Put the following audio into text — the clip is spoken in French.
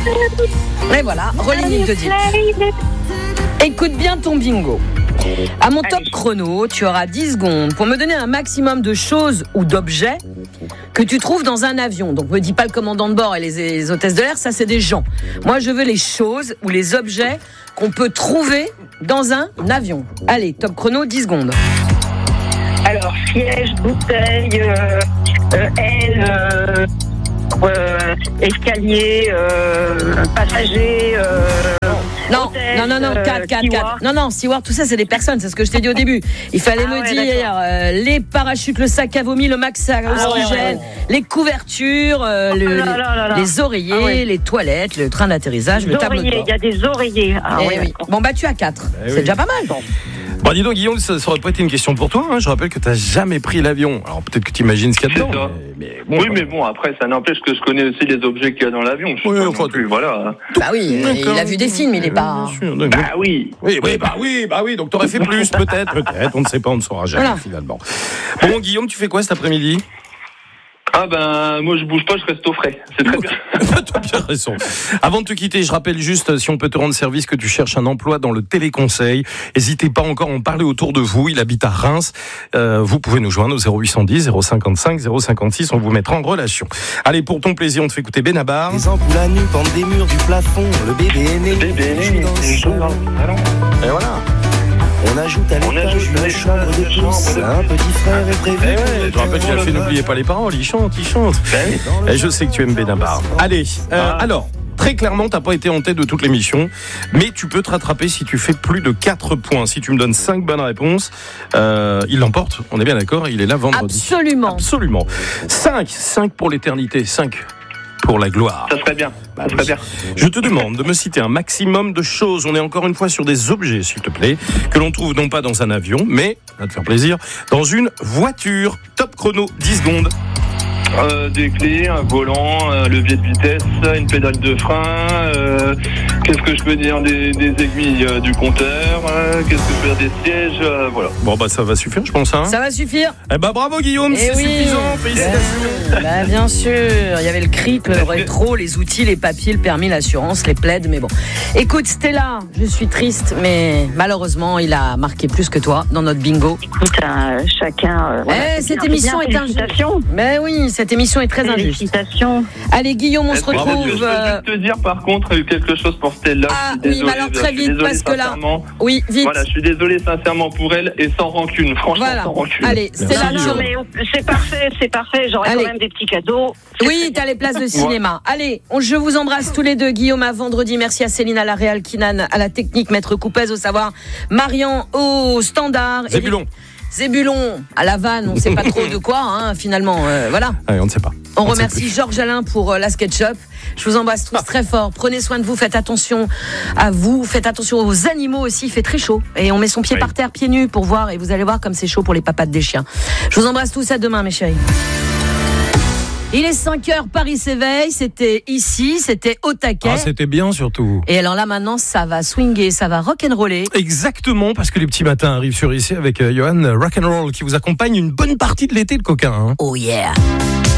Et voilà, relis de 10. Écoute bien ton bingo. À mon top chrono, tu auras 10 secondes pour me donner un maximum de choses ou d'objets que tu trouves dans un avion. Donc me dis pas le commandant de bord et les hôtesses de l'air, ça c'est des gens. Moi je veux les choses ou les objets qu'on peut trouver dans un avion. Allez, top chrono, 10 secondes. Alors, siège, bouteille, aile, escalier, passager. Non, hôtesse, 4. Non, steward, tout ça c'est des personnes, c'est ce que je t'ai dit au début. Il fallait me dire les parachutes, le sac à vomi, le max à oxygène, les couvertures, les oreillers, les toilettes, le train d'atterrissage, le tableau de bord. Il y a des oreillers. Oui. Bon bah tu as 4, c'est déjà pas mal. Bon, dis donc Guillaume, ça aurait pas été une question pour toi, hein. Je rappelle que t'as jamais pris l'avion. Alors peut-être que tu imagines ce qu'il y a dedans. Mais bon, après, ça n'empêche que je connais aussi les objets qu'il y a dans l'avion. Voilà. Bah oui, il a vu des films, il est pas... Bah oui. Oui, donc t'aurais fait plus, peut-être, on ne sait pas, on ne saura jamais finalement. Bon, Guillaume, tu fais quoi cet après-midi ? Ah ben, moi je bouge pas, je reste au frais. C'est très bien. T'as bien raison. Avant de te quitter, je rappelle juste, si on peut te rendre service, que tu cherches un emploi dans le téléconseil. N'hésitez pas encore à en parler autour de vous. Il habite à Reims. Vous pouvez nous joindre au 0810 055 056. On vous mettra en relation. Allez, pour ton plaisir, on te fait écouter Benabar. Les ampoules à nu pendent des murs du plafond. Le bébé est né. Il joue dans le salon. Et voilà. On ajoute à l'étage une chambre de plus. Un petit frère est prévu. Je rappelle que j'ai fait n'oubliez pas les paroles. Il chante. Et je sais que tu aimes Benabar. Allez, alors, très clairement, t'as pas été en tête de toute l'émission, mais tu peux te rattraper si tu fais plus de 4 points. Si tu me donnes 5 bonnes réponses, il l'emporte. On est bien d'accord, il est là vendredi. Absolument. 5 pour l'éternité. 5 pour la gloire. Ça serait bien. Je te demande de me citer un maximum de choses. On est encore une fois sur des objets, s'il te plaît, que l'on trouve non pas dans un avion, mais, à te faire plaisir, dans une voiture. Top chrono, 10 secondes. Des clés, un volant, un levier de vitesse, une pédale de frein, qu'est-ce que je peux dire, des aiguilles du compteur, qu'est-ce que je peux dire, des sièges, voilà. Bon bah ça va suffire, je pense. Hein. Ça va suffire. Eh bah bravo Guillaume, c'est suffisant. Félicitations. Bah bien sûr, il y avait le CRIP, le rétro, les outils, les papiers, le permis, l'assurance, les plaides, mais bon. Écoute Stella, je suis triste, mais malheureusement il a marqué plus que toi dans notre bingo. Écoute, chacun. Cette émission est injuste. Mais oui, cette émission est très injuste. Félicitations. Allez Guillaume, on se retrouve. Je peux juste te dire par contre quelque chose pour Stella. Oui, mais alors très vite parce que là. Oui, vite. Voilà, je suis désolé sincèrement pour elle et sans rancune, franchement sans rancune. Allez, Stella, mais c'est parfait. J'aurai quand même des petits cadeaux. Oui, t'as les places de cinéma. Allez, je vous embrasse tous les deux. Guillaume à vendredi. Merci à Céline à la réal, Kinan à la technique, Maître Coupez au savoir, Marian au standard. Zébulon à la vanne, on ne sait pas trop de quoi, finalement. Voilà. Allez, on ne sait pas. On remercie Georges Alain pour la SketchUp. Je vous embrasse tous très fort. Prenez soin de vous, faites attention à vous, faites attention aux animaux aussi. Il fait très chaud et on met son pied par terre, pieds nus pour voir. Et vous allez voir comme c'est chaud pour les papates des chiens. Je vous embrasse tous, à demain mes chéris. Il est 5h, Paris s'éveille, c'était ici, c'était au taquet. Ah, c'était bien surtout. Et alors là maintenant, ça va swinguer, ça va rock'n'roller. Exactement, parce que les petits matins arrivent sur ici avec Johan Rock'n'Roll qui vous accompagne une bonne partie de l'été, le coquin. Oh yeah.